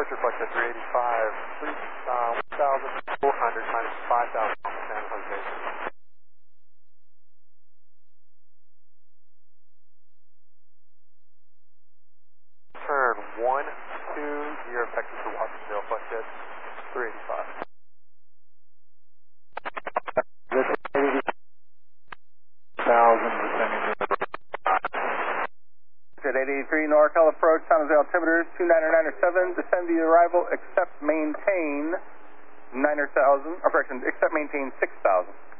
departure flight at 385, please 1,400 minus 5,000 San Jose. Turn 120 Texas to Watsonville, flight at 385. This is 80,000 descending to at 883 NorCal approach, San Jose altimeter 29907, descend the arrival, except maintain 9,000, or correction, except maintain 6,000.